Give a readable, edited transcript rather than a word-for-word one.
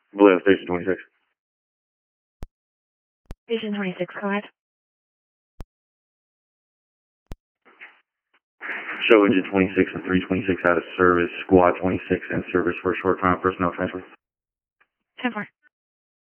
Vallejo Station 26. Station 26, go ahead. Show engine 26 and 326 out of service. Squad 26 in service for a short time. Personnel transfer. 10-4.